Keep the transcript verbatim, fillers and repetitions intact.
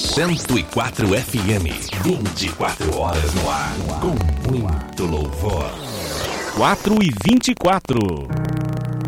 cento e quatro F M, vinte e quatro horas no ar, com muito louvor. quatro e vinte e quatro.